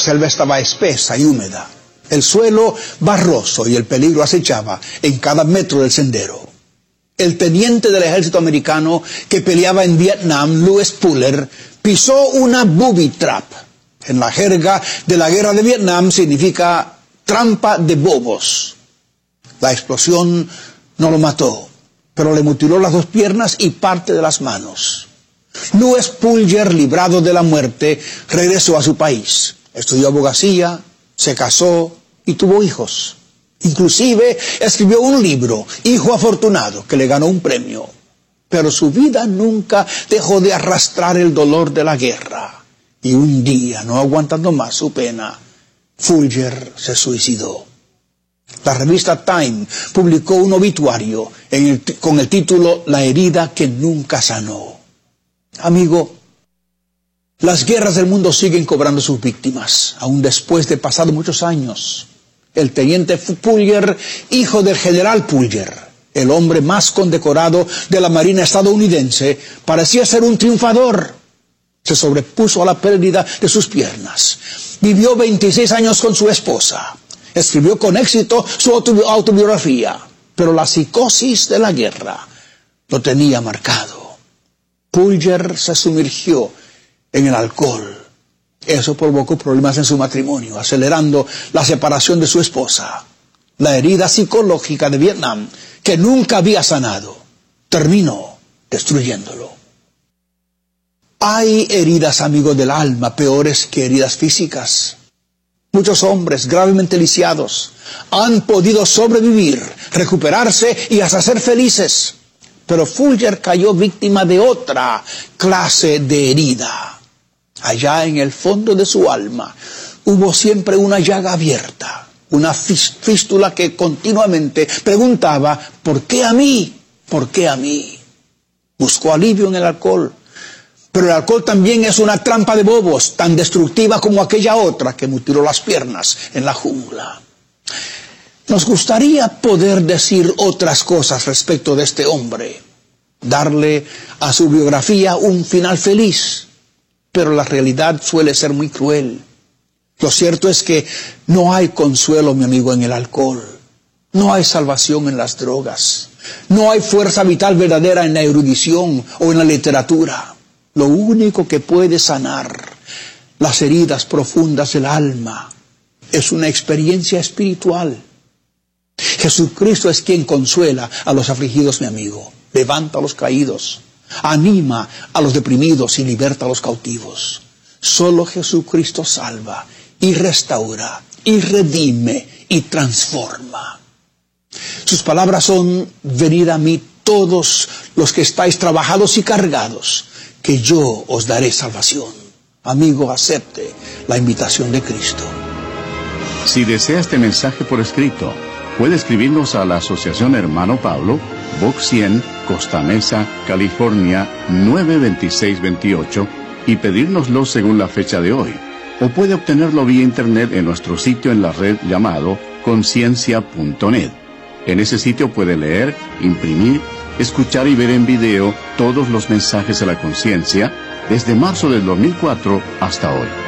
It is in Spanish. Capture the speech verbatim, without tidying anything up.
selva estaba espesa y húmeda, el suelo barroso y el peligro acechaba en cada metro del sendero. El teniente del ejército americano que peleaba en Vietnam, Louis Puller, pisó una booby trap. En la jerga de la guerra de Vietnam significa trampa de bobos. La explosión no lo mató, pero le mutiló las dos piernas y parte de las manos. Louis Puller, librado de la muerte, regresó a su país. Estudió abogacía, se casó y tuvo hijos. Inclusive escribió un libro, Hijo Afortunado, que le ganó un premio. Pero su vida nunca dejó de arrastrar el dolor de la guerra. Y un día, no aguantando más su pena, Puller se suicidó. La revista Time publicó un obituario en el, con el título La herida que nunca sanó. Amigo, las guerras del mundo siguen cobrando sus víctimas, aún después de pasados muchos años. El teniente Puller, hijo del general Puller, el hombre más condecorado de la Marina estadounidense, parecía ser un triunfador. Se sobrepuso a la pérdida de sus piernas. Vivió veintiséis años con su esposa. Escribió con éxito su autobiografía, pero la psicosis de la guerra lo tenía marcado. Puller se sumergió en el alcohol. Eso provocó problemas en su matrimonio, acelerando la separación de su esposa. La herida psicológica de Vietnam, que nunca había sanado, terminó destruyéndolo. Hay heridas, amigos del alma, peores que heridas físicas. Muchos hombres gravemente lisiados han podido sobrevivir, recuperarse y hasta ser felices. Pero Puller cayó víctima de otra clase de herida. Allá en el fondo de su alma hubo siempre una llaga abierta, una fístula que continuamente preguntaba, ¿por qué a mí? ¿Por qué a mí? Buscó alivio en el alcohol, pero el alcohol también es una trampa de bobos, tan destructiva como aquella otra que mutiló las piernas en la jungla. Nos gustaría poder decir otras cosas respecto de este hombre, darle a su biografía un final feliz. Pero la realidad suele ser muy cruel. Lo cierto es que no hay consuelo, mi amigo, en el alcohol. No hay salvación en las drogas. No hay fuerza vital verdadera en la erudición o en la literatura. Lo único que puede sanar las heridas profundas del alma es una experiencia espiritual. Jesucristo es quien consuela a los afligidos, mi amigo. Levanta a los caídos. Anima a los deprimidos y liberta a los cautivos. Solo Jesucristo salva y restaura y redime y transforma. Sus palabras son: venid a mí todos los que estáis trabajados y cargados, que yo os daré salvación. Amigo, acepte la invitación de Cristo. Si desea este mensaje por escrito, puede escribirnos a la Asociación Hermano Pablo, Box cien, Costa Mesa, California, nueve veintiséis veintiocho, y pedírnoslo según la fecha de hoy. O puede obtenerlo vía internet en nuestro sitio en la red llamado conciencia punto net. En ese sitio puede leer, imprimir, escuchar y ver en video todos los mensajes de la conciencia desde marzo del dos mil cuatro hasta hoy.